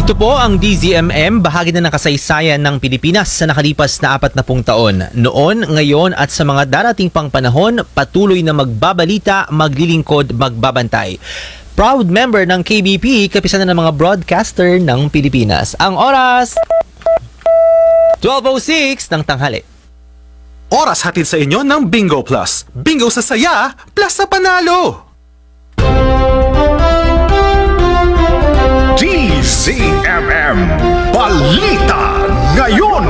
Ito po ang DZMM, bahagi na ng kasaysayan ng Pilipinas sa nakalipas na 40 taon. Noon, ngayon at sa mga darating pang panahon, patuloy na magbabalita, maglilingkod, magbabantay. Proud member ng KBP, kapisanan ng mga broadcaster ng Pilipinas. Ang oras, 12:06 ng tanghali. Oras hatid sa inyo ng Bingo Plus. Bingo sa saya, plus sa panalo! DZMM Balita Ngayon.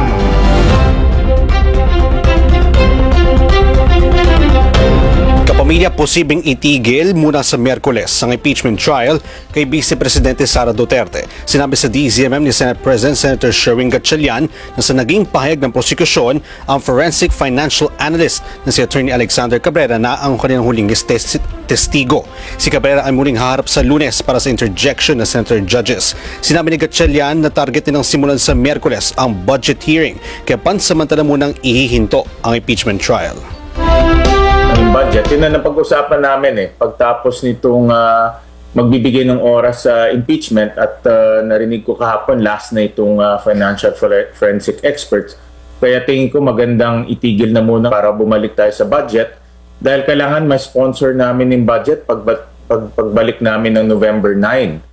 Kapamilya posibleng itigil muna sa Miyerkules ang impeachment trial kay Vice Presidente Sara Duterte. Sinabi sa DZMM ni Senate President Senator Sherwin Gatchalian na sa naging pahayag ng prosekusyon ang forensic financial analyst na si Attorney Alexander Cabrera na ang kanilang huling testigo. Si Cabrera ay muling haharap sa Lunes para sa interjection ng senator judges. Sinabi ni Gatchalian na target nilang simulan sa Miyerkules ang budget hearing kaya pansamantala munang ihihinto ang impeachment trial. Ang budget, yun na napag-usapan namin pagtapos nitong magbibigay ng oras sa impeachment at narinig ko kahapon last na itong financial forensic experts. Kaya tingin ko magandang itigil na muna para bumalik tayo sa budget dahil kailangan may sponsor namin ng budget pagbalik namin ng November 9.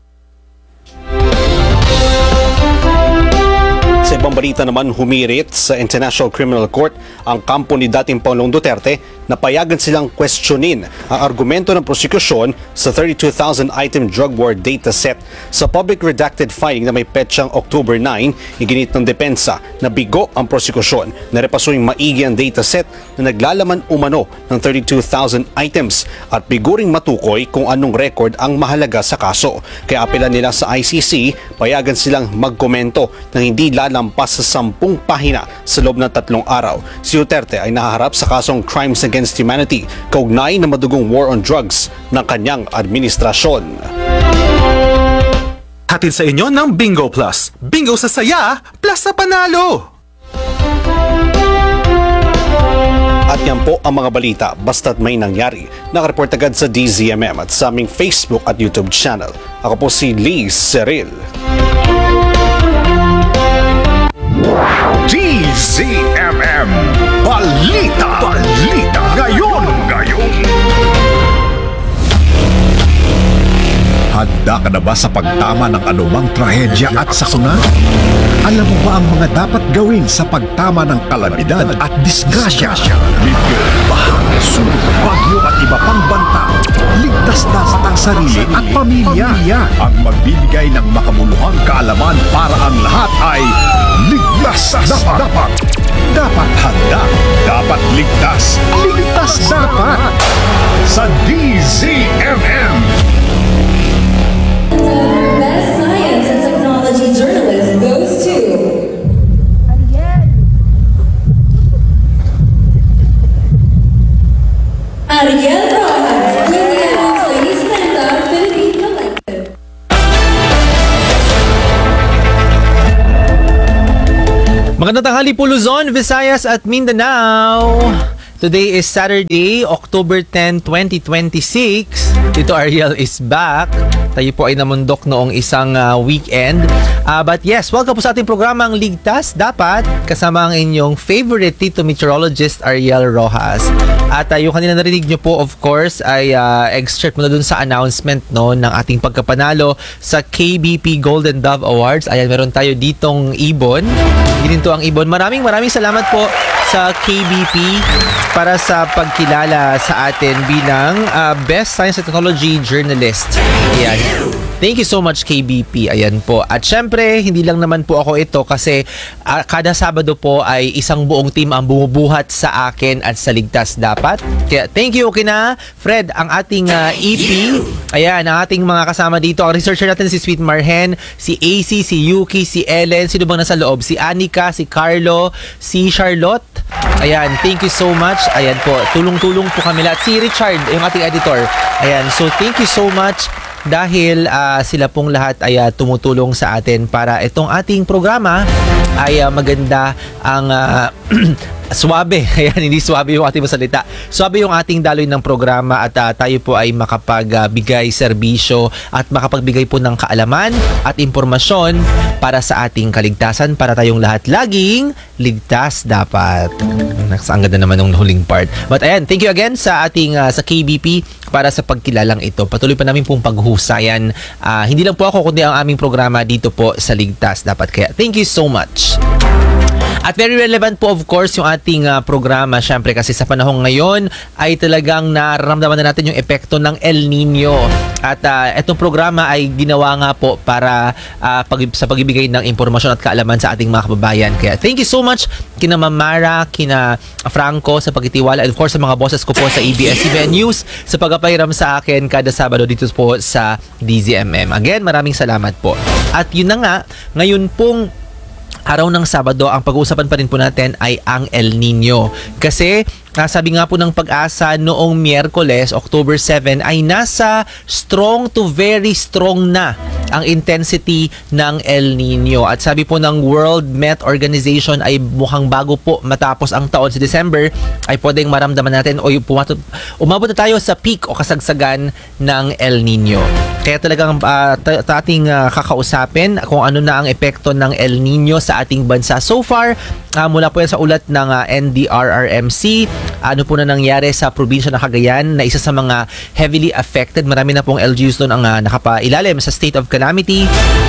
Sa ibang balita naman, humirit sa International Criminal Court ang kampo ni dating Pangulong Duterte na payagan silang questionin ang argumento ng prosekusyon sa 32,000 item drug war dataset. Sa public redacted filing na may petsang October 9, iginit ng depensa na bigo ang prosekusyon na repasuing maigi ang dataset na naglalaman umano ng 32,000 items at biguring matukoy kung anong record ang mahalaga sa kaso. Kaya apelan nila sa ICC, payagan silang magkomento ng hindi lalampas sa 10 pahina sa loob ng 3 araw. Si Duterte ay nahaharap sa kasong Crimes Against Humanity kaugnay na madugong war on drugs ng kanyang administrasyon. Hatid sa inyo ng Bingo Plus. Bingo sa saya, plus sa panalo! At yan po ang mga balita basta't may nangyari. Nakareport agad sa DZMM at sa aming Facebook at YouTube channel. Ako po si Liz Ceril. DZMM Balita Ngayon. Handa ka na ba sa pagtama ng anumang trahedya at sakuna? Alam mo ba ang mga dapat gawin sa pagtama ng kalamidad at disgrasya? Bigyo, baha, sunog, bagyo at iba pang banta. Ligtas na ang sarili at pamilya. Ang magbibigay ng makabuluhang kaalaman para ang lahat ay ligtas dapat. Dapat handa. Dapat ligtas. Ligtas dapat. Sa DZMM. Best Science and Technology Journalist goes to Ariel Rojas, DZMM Sayista Philippine Collective. Magandang tanghali po Luzon, Visayas at Mindanao. Today is Saturday, October 10, 2026. Tito Ariel is back. Tayo po ay namundok noong isang weekend. But yes, welcome po sa ating programang Ligtas Dapat, kasama ang inyong favorite Tito Meteorologist Ariel Rojas. At yung kanina narinig nyo po, of course, ay extract muna dun sa announcement no, ng ating pagkapanalo sa KBP Golden Dove Awards. Ayan, meron tayo ditong ibon. Gininto ang ibon. Maraming salamat po sa KBP para sa pagkilala sa atin bilang Best Science and Technology Journalist. Ayan. Thank you so much KBP. Ayan po. At syempre, hindi lang naman po ako ito kasi kada Sabado po ay isang buong team ang bumubuhat sa akin at sa Ligtas Dapat. Kaya thank you kina Fred, ang ating EP. Ayan, ang ating mga kasama dito. Ang researcher natin si Sweet Marhen, si AC, si Yuki, si Ellen. Sino bang nasa loob? Si Anika, si Carlo, si Charlotte. Ayan, thank you so much. Ayan po, tulong-tulong po kami lahat. Si Richard, yung ating editor. Ayan, so thank you so much dahil sila pong lahat ay tumutulong sa atin para itong ating programa ay maganda ang Suwabe. Ayan, hindi suwabe yung ating masalita. Suwabe yung ating daloy ng programa at tayo po ay makapagbigay serbisyo at makapagbigay po ng kaalaman at impormasyon para sa ating kaligtasan, para tayong lahat laging ligtas dapat. Ang ganda naman ng huling part. But ayan, thank you again sa ating sa KBP para sa pagkilalang ito. Patuloy pa namin pong paghusayan. Hindi lang po ako kundi ang aming programa dito po sa Ligtas Dapat. Kaya thank you so much. At very relevant po of course yung ating programa syempre kasi sa panahon ngayon ay talagang nararamdaman na natin yung epekto ng El Nino. At itong programa ay ginawa nga po para sa pagbibigay ng impormasyon at kaalaman sa ating mga kababayan. Kaya thank you so much kina Mamara, kina Franco sa pagtitiwala, and of course sa mga bosses ko po sa ABS-CBN News sa pagpapairam sa akin kada Sabado dito po sa DZMM. Again, maraming salamat po. At yun na nga, ngayon pong araw ng Sabado, ang pag-uusapan pa rin po natin ay ang El Nino. Kasi sabi nga po ng Pag-asa noong Miyerkules, October 7, ay nasa strong to very strong na ang intensity ng El Nino. At sabi po ng World Met Organization ay mukhang bago po matapos ang taon sa December ay pwedeng maramdaman natin o umabot na tayo sa peak o kasagsagan ng El Nino. Kaya talagang ating kakausapin kung ano na ang epekto ng El Nino sa ating bansa so far. Mula po yan sa ulat ng NDRRMC, ano po na nangyari sa probinsya ng Cagayan na isa sa mga heavily affected. Marami na pong LGUs doon ang nakapailalim sa state of calamity.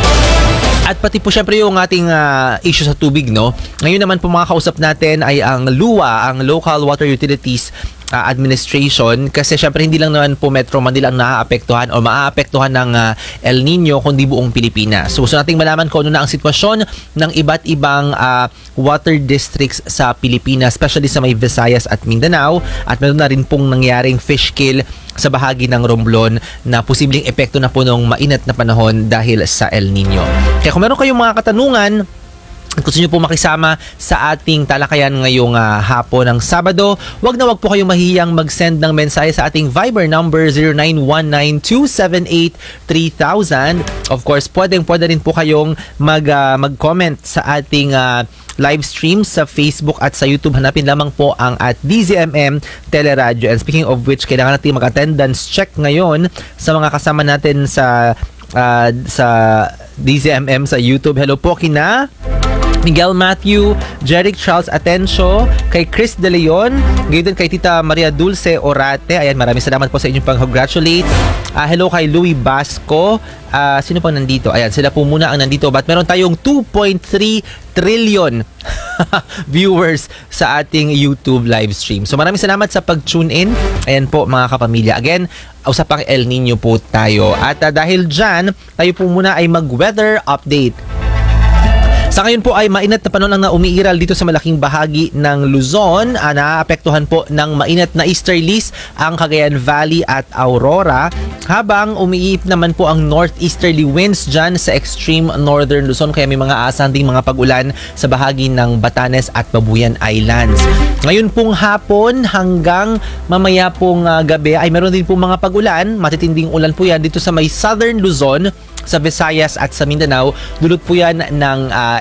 At pati po syempre yung ating issue sa tubig, no? Ngayon naman po mga kausap natin ay ang LUA, ang Local Water Utilities Administration, kasi syempre hindi lang naman po Metro Manila ang naaapektuhan o maaapektuhan ng El Nino kundi buong Pilipinas. So gusto nating malaman kung ano na ang sitwasyon ng iba't ibang water districts sa Pilipinas, especially sa may Visayas at Mindanao, at meron na rin pong nangyaring fish kill sa bahagi ng Romblon na posibleng epekto na po ng mainit na panahon dahil sa El Nino. Kaya kung meron kayong mga katanungan, gusto nyo po makisama sa ating talakayan ngayong hapon ng Sabado, wag na wag po kayong mahihiyang mag-send ng mensahe sa ating Viber number 0919-278-3000. Of course, pwede rin po kayong mag-comment sa ating live stream sa Facebook at sa YouTube. Hanapin lamang po ang at DZMM Teleradio. And speaking of which, kailangan natin mag-attendance check ngayon sa mga kasama natin sa DZMM sa YouTube. Hello po kina Miguel Matthew, Jeric Charles Atencio, kay Chris De Leon, ngayon din kay Tita Maria Dulce Orate. Ayan, maraming salamat po sa inyong pang-congratulate. Hello kay Louie Basco. Sino pang nandito? Ayan, sila po muna ang nandito. But meron tayong 2.3 trillion viewers sa ating YouTube live stream. So maraming salamat sa pag-tune in. Ayan po mga kapamilya. Again, usapang El Nino po tayo. At dahil dyan, tayo po muna ay mag-weather update. Sa ngayon po ay mainit na panahon ang umiiral dito sa malaking bahagi ng Luzon. Naaapektuhan po ng mainit na easterlies ang Cagayan Valley at Aurora, habang umiip naman po ang northeasterly winds dyan sa extreme northern Luzon, kaya may mga aasahan ding mga pag-ulan sa bahagi ng Batanes at Babuyan Islands. Ngayon pong hapon hanggang mamaya pong gabi ay meron din po mga pag-ulan, matitinding ulan po yan dito sa may southern Luzon, sa Visayas at sa Mindanao. Dulot po yan ng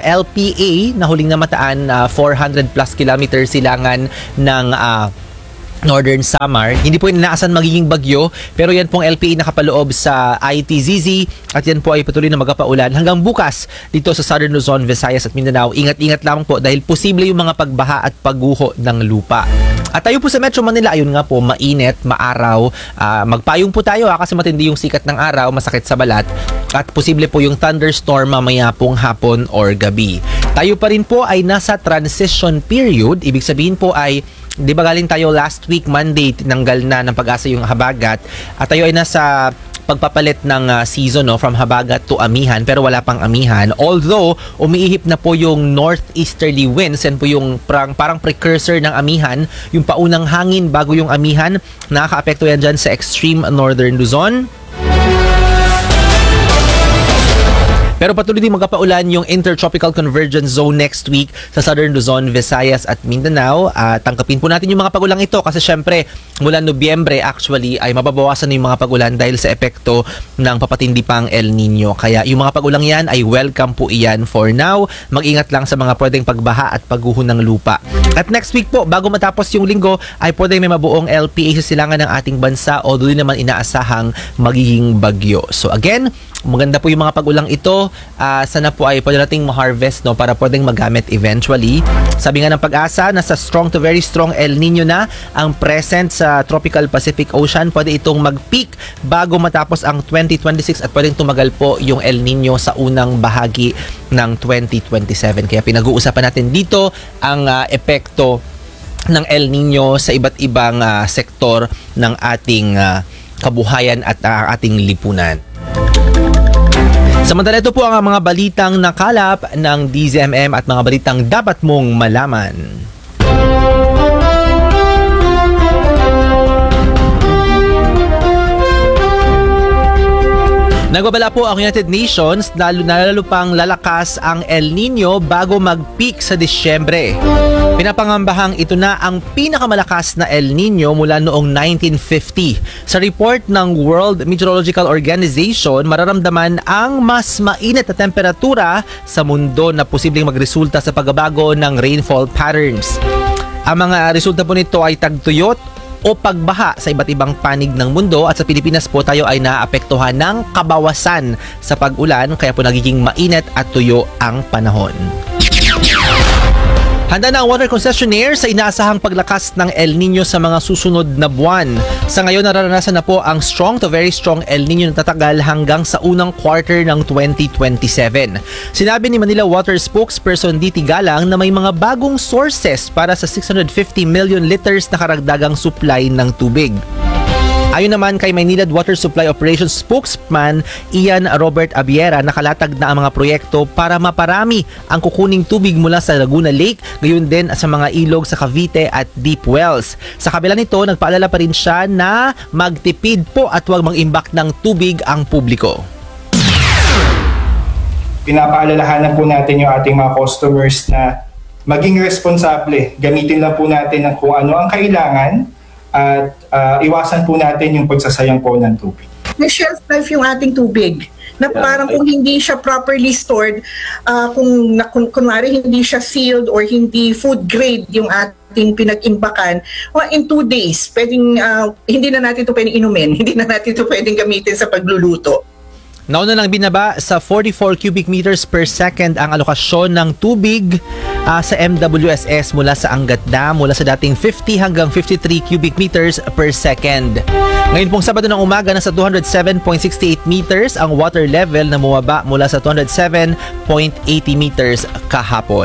LPA na huling namataan 400 plus kilometers silangan ng Northern Samar. Hindi po inaasahan magiging bagyo, pero yan pong LPA nakapaloob sa ITZZ at yan po ay patuloy na magpapaulan hanggang bukas dito sa Southern Luzon, Visayas at Mindanao. Ingat-ingat lamang po dahil posible yung mga pagbaha at pagguho ng lupa. At tayo po sa Metro Manila, ayun nga po, mainit, maaraw. Magpayong po tayo kasi matindi yung sikat ng araw, masakit sa balat, at posible po yung thunderstorm mamaya pong hapon or gabi. Tayo pa rin po ay nasa transition period. Ibig sabihin po ay, di ba galing tayo last week, Monday, tinanggal na ng Pag-asa yung habagat, at tayo ay nasa pagpapalit ng season, no, from habagat to amihan, pero wala pang amihan. Although, umiihip na po yung northeasterly winds, yan po yung parang precursor ng amihan, yung paunang hangin bago yung amihan. Nakaka-apekto yan dyan sa extreme northern Luzon. Pero patuloy din magpapaulan yung Intertropical Convergence Zone next week sa Southern Luzon, Visayas at Mindanao. Tangkapin po natin yung mga pagulang ito kasi syempre mula Nobyembre actually ay mababawasan na yung mga pagulan dahil sa epekto ng papatindi pang El Nino. Kaya yung mga pagulang yan ay welcome po iyan for now. Mag-ingat lang sa mga pwedeng pagbaha at pagguho ng lupa. At next week po, bago matapos yung linggo, ay pwedeng may mabuong LPA sa silangan ng ating bansa o doon naman inaasahang magiging bagyo. So again, maganda po yung mga pag-ulang ito. Sana po ay pwede nating ma-harvest no, para pwedeng magamit eventually. Sabi nga ng Pag-asa, nasa strong to very strong El Nino na ang present sa Tropical Pacific Ocean. Pwede itong mag-peak bago matapos ang 2026 at pwedeng tumagal po yung El Nino sa unang bahagi ng 2027. Kaya pinag-uusapan natin dito ang epekto ng El Nino sa iba't ibang sektor ng ating kabuhayan at ating lipunan. Samantala, ito po ang mga balitang nakalap ng DZMM at mga balitang dapat mong malaman. Nagbabala po ang United Nations na lalo pang lalakas ang El Nino bago mag-peak sa Disyembre. Pinapangambahang ito na ang pinakamalakas na El Nino mula noong 1950. Sa report ng World Meteorological Organization, mararamdaman ang mas mainit na temperatura sa mundo na posibleng magresulta sa pagbabago ng rainfall patterns. Ang mga resulta po nito ay tagtuyot o pagbaha sa iba't ibang panig ng mundo at sa Pilipinas po tayo ay naapektuhan ng kabawasan sa pag-ulan kaya po nagiging mainit at tuyo ang panahon. Handa na ang water concessionaire sa inaasahang paglakas ng El Nino sa mga susunod na buwan. Sa ngayon, nararanasan na po ang strong to very strong El Nino na tatagal hanggang sa unang quarter ng 2027. Sinabi ni Manila Water spokesperson D.T. Galang na may mga bagong sources para sa 650 million liters na karagdagang supply ng tubig. Ayon naman kay Maynilad Water Supply Operations spokesman Ian Robert Abiera, nakalatag na ang mga proyekto para maparami ang kukuning tubig mula sa Laguna Lake, gayon din sa mga ilog sa Cavite at deep wells. Sa kabila nito, nagpaalala pa rin siya na magtipid po at huwag mag-imbak ng tubig ang publiko. Pinapaalalahanan po natin yung ating mga customers na maging responsable. Gamitin lang po natin kung ano ang kailangan at iwasan po natin yung pagsasayang po ng tubig. May shelf life yung ating tubig na parang kung hindi siya properly stored, kung kunwari hindi siya sealed or hindi food grade yung ating pinag-imbakan, in 2 days, pwedeng, hindi na natin ito pwedeng inumin, hindi na natin ito pwedeng gamitin sa pagluluto. Nauna lang binaba sa 44 cubic meters per second ang alokasyon ng tubig sa MWSS mula sa Angat Dam mula sa dating 50 hanggang 53 cubic meters per second. Ngayon pong Sabado ng umaga nasa 207.68 meters ang water level na bumaba mula sa 207.80 meters kahapon.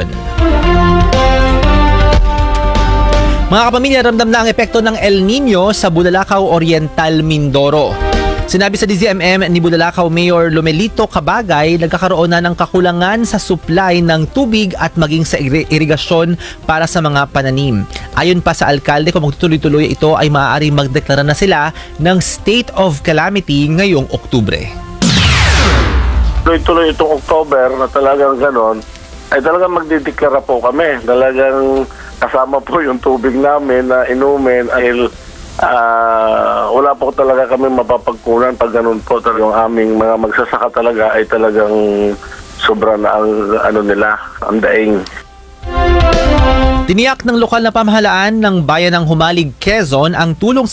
Mga kapamilya, ramdam na ang epekto ng El Nino sa Bulalakaw Oriental, Mindoro. Sinabi sa DZMM ni Bulalakaw Mayor Lomelito Cabagay, nagkakaroon na ng kakulangan sa supply ng tubig at maging sa irigasyon para sa mga pananim. Ayon pa sa alkalde, kung magtutuloy-tuloy ito ay maaaring magdeklara na sila ng state of calamity ngayong Oktubre. Tuloy-tuloy itong October na talagang ganon, ay talagang magdideklara po kami. Talagang kasama po yung tubig namin na inumin ay wala po talaga kami mapapagkunan pag ganun po. Yung aming mga magsasaka talaga ay talagang sobra na ang nila, ang daing. Tiniyak ng lokal na pamahalaan ng bayan ng Humalig, Quezon ang tulong